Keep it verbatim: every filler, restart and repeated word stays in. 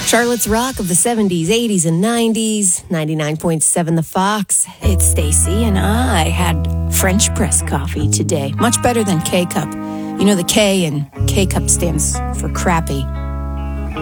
Charlotte's Rock of the seventies, eighties, and nineties. ninety-nine point seven The Fox. It's Stacy, and I had French press coffee today. Much better than K-Cup. You know, the K in K-Cup stands for crappy.